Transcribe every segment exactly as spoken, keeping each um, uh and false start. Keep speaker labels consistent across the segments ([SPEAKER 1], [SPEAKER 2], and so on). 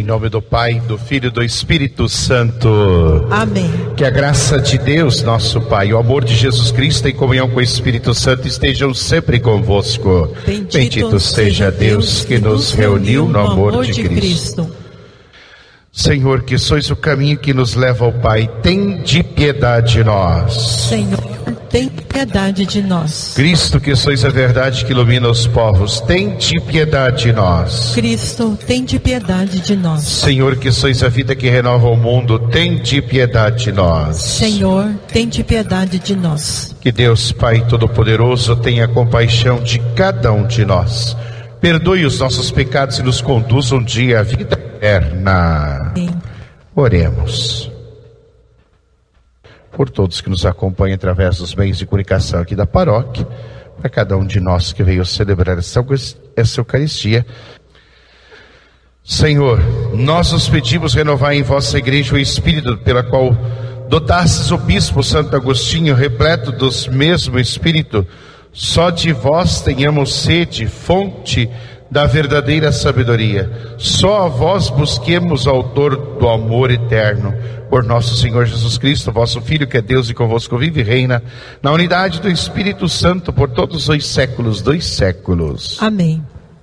[SPEAKER 1] nome do Pai, do Filho e do Espírito Santo.
[SPEAKER 2] Amém.
[SPEAKER 1] Que a graça de Deus, nosso Pai, o amor de Jesus Cristo, em comunhão com o Espírito Santo, estejam sempre convosco.
[SPEAKER 2] Bendito,
[SPEAKER 1] Bendito seja Deus que nos reuniu no amor de Cristo. Senhor, que sois o caminho que nos leva ao Pai, tende piedade de nós.
[SPEAKER 2] Senhor, tem piedade de nós.
[SPEAKER 1] Cristo, que sois a verdade que ilumina os povos, tende piedade de nós.
[SPEAKER 2] Cristo, tende piedade de nós.
[SPEAKER 1] Senhor, que sois a vida que renova o mundo, tende piedade de nós.
[SPEAKER 2] Senhor, tende piedade de nós.
[SPEAKER 1] Que Deus Pai Todo-Poderoso tenha compaixão de cada um de nós. Perdoe os nossos pecados e nos conduza um dia à vida eterna.
[SPEAKER 2] Amém.
[SPEAKER 1] Oremos. Por todos que nos acompanham através dos meios de comunicação aqui da paróquia, para cada um de nós que veio celebrar essa, essa Eucaristia. Senhor, nós os pedimos renovar em vossa igreja o Espírito pela qual dotastes o Bispo Santo Agostinho, repleto dos mesmo Espírito. Só de vós tenhamos sede, fonte da verdadeira sabedoria. Só a vós busquemos o autor do amor eterno. Por nosso Senhor Jesus Cristo, vosso Filho, que é Deus e convosco vive e reina, na unidade do Espírito Santo, por todos os séculos dos séculos.
[SPEAKER 2] Amém.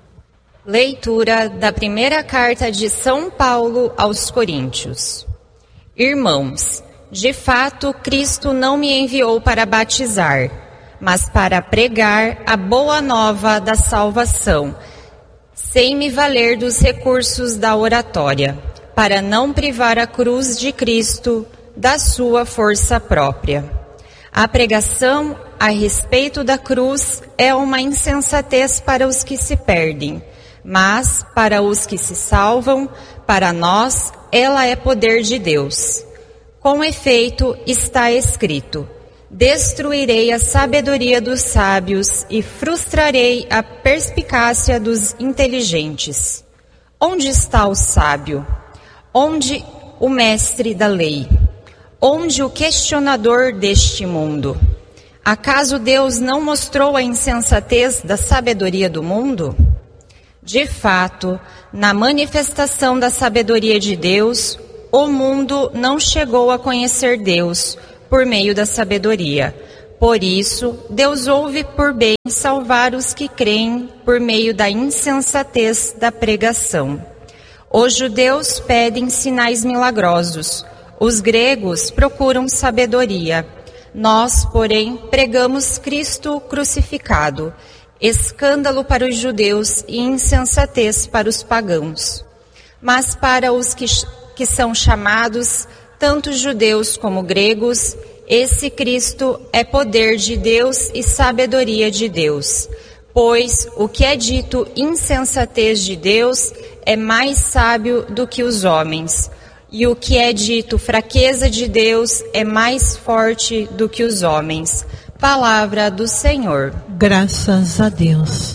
[SPEAKER 3] Leitura da primeira carta de São Paulo aos Coríntios. Irmãos, de fato, Cristo não me enviou para batizar, mas para pregar a boa nova da salvação, sem me valer dos recursos da oratória, para não privar a cruz de Cristo da sua força própria. A pregação a respeito da cruz é uma insensatez para os que se perdem, mas para os que se salvam, para nós, ela é poder de Deus. Com efeito, está escrito: destruirei a sabedoria dos sábios e frustrarei a perspicácia dos inteligentes. Onde está o sábio? Onde o mestre da lei? Onde o questionador deste mundo? Acaso Deus não mostrou a insensatez da sabedoria do mundo? De fato, na manifestação da sabedoria de Deus, o mundo não chegou a conhecer Deus por meio da sabedoria. Por isso, Deus ouve por bem salvar os que creem por meio da insensatez da pregação. Os judeus pedem sinais milagrosos, os gregos procuram sabedoria. Nós, porém, pregamos Cristo crucificado, escândalo para os judeus e insensatez para os pagãos. Mas para os que, que são chamados, tanto judeus como gregos, esse Cristo é poder de Deus e sabedoria de Deus. Pois o que é dito insensatez de Deus é mais sábio do que os homens, e o que é dito fraqueza de Deus é mais forte do que os homens. Palavra do Senhor.
[SPEAKER 2] Graças a Deus.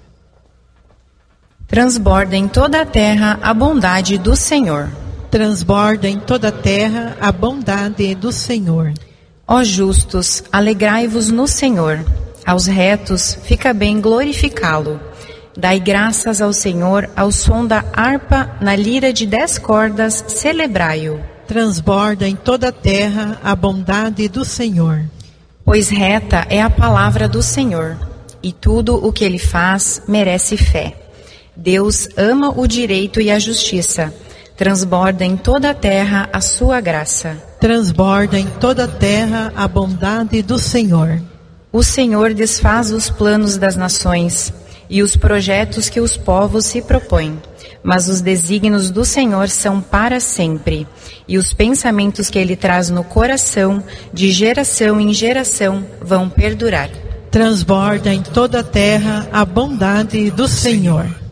[SPEAKER 4] Transborda em toda a terra a bondade do Senhor.
[SPEAKER 2] Transborda em toda a terra a bondade do Senhor.
[SPEAKER 4] Ó justos, alegrai-vos no Senhor. Aos retos fica bem glorificá-lo. Dai graças ao Senhor ao som da harpa, na lira de dez cordas, celebrai-o.
[SPEAKER 2] Transborda em toda a terra a bondade do Senhor.
[SPEAKER 4] Pois reta é a palavra do Senhor, e tudo o que ele faz merece fé. Deus ama o direito e a justiça. Transborda em toda a terra a sua graça.
[SPEAKER 2] Transborda em toda a terra a bondade do Senhor.
[SPEAKER 4] O Senhor desfaz os planos das nações e os projetos que os povos se propõem. Mas os desígnios do Senhor são para sempre, e os pensamentos que ele traz no coração, de geração em geração, vão perdurar.
[SPEAKER 2] Transborda em toda a terra a bondade do Senhor.